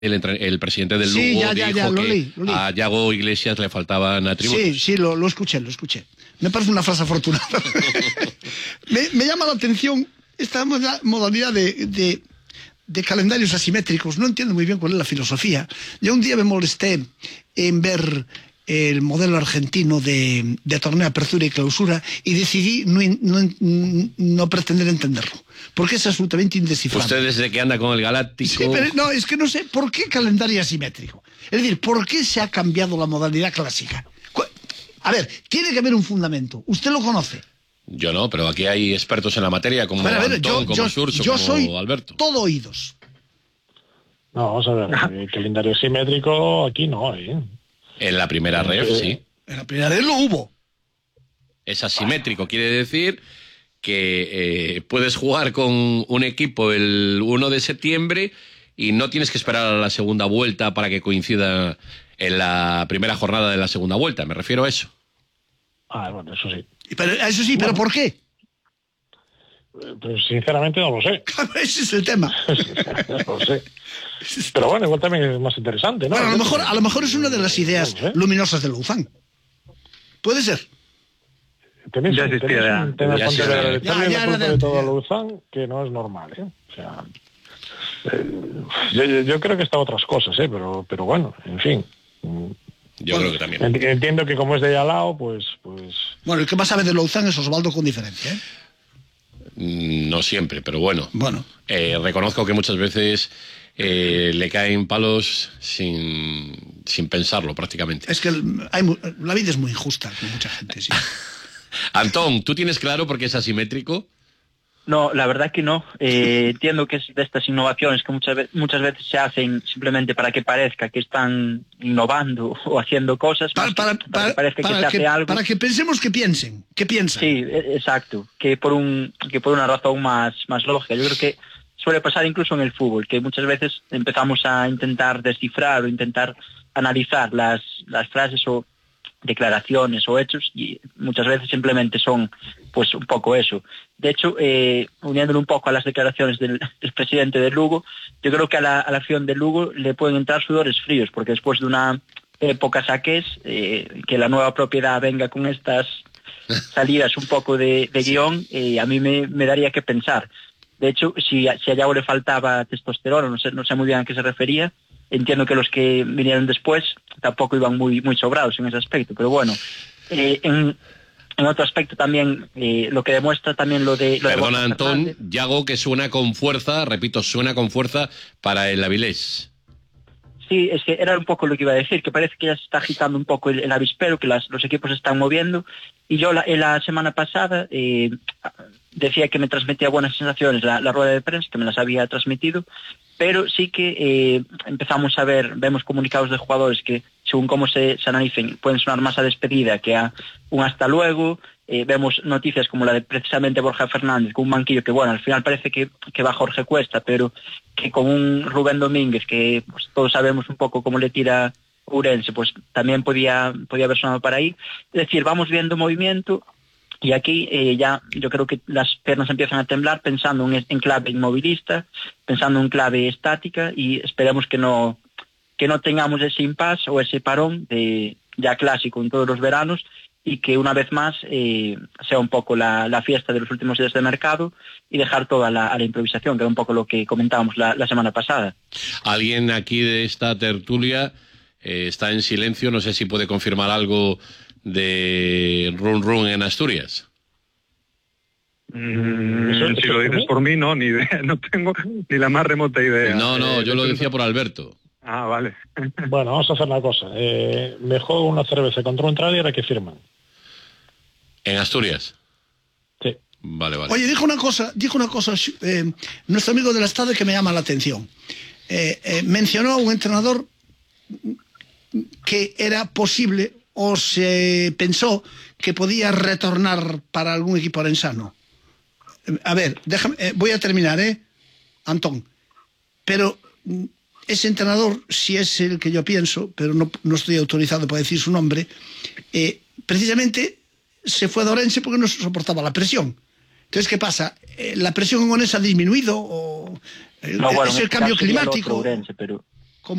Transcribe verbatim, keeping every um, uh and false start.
El, el presidente del Lugo sí, ya, ya, dijo ya, lo que leí, lo leí. a Yago Iglesias le faltaban atributos. Sí, sí, lo, lo escuché, lo escuché. Me parece una frase afortunada. me, me llama la atención esta modalidad de, de, de calendarios asimétricos. No entiendo muy bien cuál es la filosofía. Yo un día me molesté en ver el modelo argentino de, de torneo apertura y clausura y decidí no, no, no pretender entenderlo, porque es absolutamente indescifrable. Usted desde que anda con el Galáctico... Sí, pero no, es que no sé por qué calendario asimétrico. Es decir, ¿por qué se ha cambiado la modalidad clásica? A ver, tiene que haber un fundamento. ¿Usted lo conoce? Yo no, pero aquí hay expertos en la materia como bueno, a ver, Antón, yo, como yo, Surso, yo como soy Alberto. Todo oídos. No, vamos a ver, el calendario simétrico aquí no, ¿eh? En la primera ref, eh, sí. En la primera ref lo hubo. Es asimétrico, quiere decir que eh, puedes jugar con un equipo el uno de septiembre y no tienes que esperar a la segunda vuelta para que coincida en la primera jornada de la segunda vuelta, me refiero a eso. Ah, bueno, eso sí. Pero, eso sí, ¿pero bueno, por qué? Pues sinceramente no lo sé. Ese es el tema. No lo sé. Pero bueno, igual también es más interesante, ¿no? Bueno, a lo mejor, a lo mejor es una de las ideas no, ¿eh? luminosas de Louzán. Puede ser. Tenéis, ya tenéis existía, un tema ya de existía. Ya, ya era de de- todo ya. Louzán que no es normal, ¿eh? O sea, eh, yo, yo- yo creo que está otras cosas, ¿eh? Pero, pero bueno, en fin. Yo Bueno, creo que también. Ent- Entiendo que como es de allá al lado, pues, pues Bueno, el que más sabe de Louzán es Osvaldo con diferencia, ¿eh? No siempre, pero bueno. Bueno. Eh, reconozco que muchas veces eh, le caen palos sin, sin pensarlo prácticamente. Es que el- hay, mu- la vida es muy injusta con mucha gente, sí. Antón, ¿tú tienes claro por qué es asimétrico? No, la verdad que no. Eh, entiendo que es de estas innovaciones que muchas, ve muchas veces se hacen simplemente para que parezca que están innovando o haciendo cosas, Para, más para, que para, que parezca para que se que, hace algo. para que pensemos que piensen, que piensan. Sí, e- exacto, que por un que por una razón más, más lógica. Yo creo que suele pasar incluso en el fútbol, que muchas veces empezamos a intentar descifrar o intentar analizar las, las frases o declaraciones o hechos y muchas veces simplemente son pues un poco eso. De hecho, eh, uniéndolo un poco a las declaraciones del, del presidente del Lugo, yo creo que a la, a la afición del Lugo le pueden entrar sudores fríos, porque después de una época saqués, eh, que la nueva propiedad venga con estas salidas un poco de, de guión, eh, a mí me, me daría que pensar. De hecho, si, si a Yago le faltaba testosterona, no sé, no sé muy bien a qué se refería, entiendo que los que vinieron después tampoco iban muy, muy sobrados en ese aspecto, pero bueno, eh, en, en otro aspecto también, eh, lo que demuestra también lo de... Lo Perdona, de Antón, Fernández. Yago que suena con fuerza, repito, suena con fuerza para el Avilés. Sí, es que era un poco lo que iba a decir, que parece que ya se está agitando un poco el, el avispero, que las, los equipos se están moviendo, y yo la, en la semana pasada eh, decía que me transmitía buenas sensaciones la, la rueda de prensa, que me las había transmitido, pero sí que eh, empezamos a ver, vemos comunicados de jugadores que según cómo se, se analicen pueden sonar más a despedida que a un hasta luego. Eh, vemos noticias como la de precisamente Borja Fernández con un banquillo que bueno, al final parece que, que va Jorge Cuesta, pero que con un Rubén Domínguez que pues, todos sabemos un poco cómo le tira Ourense, pues también podía, podía haber sonado para ahí. Es decir, vamos viendo movimiento. Y aquí eh, ya yo creo que las piernas empiezan a temblar pensando en, en clave inmovilista, pensando en clave estática y esperemos que no que no tengamos ese impasse o ese parón de ya clásico en todos los veranos y que una vez más eh, sea un poco la, la fiesta de los últimos días de mercado y dejar toda la, a la improvisación, que era un poco lo que comentábamos la, la semana pasada. Alguien aquí de esta tertulia eh, está en silencio, no sé si puede confirmar algo de Run Run en Asturias. Mm, ¿Eso- si eso lo es por dices mí? por mí, no, ni idea, no tengo ni la más remota idea. No, no, Eh, yo lo de- decía por Alberto. Ah, vale. bueno, vamos a hacer una cosa. Eh, me juego una cerveza contra un trader a que firman. ¿En Asturias? Sí. Vale, vale. Oye, dijo una cosa, dijo una cosa eh, nuestro amigo del Estado que me llama la atención. Eh, eh, mencionó a un entrenador que era posible o se pensó que podía retornar para algún equipo arensano. Eh, A ver, déjame, eh, voy a terminar, ¿eh, Antón? Pero mm, ese entrenador, si es el que yo pienso, pero no, no estoy autorizado para decir su nombre, eh, precisamente se fue de Orense porque no soportaba la presión. Entonces, ¿qué pasa? Eh, ¿La presión en Orense ha disminuido? O, eh, No, bueno, ¿Es en el este cambio caso sería el climático? otro Ourense, pero